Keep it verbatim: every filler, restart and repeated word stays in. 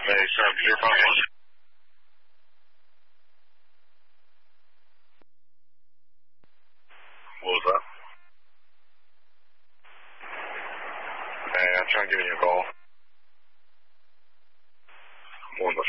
Hey, sir, your phone. What was that? Hey, I'm trying to give you a call. One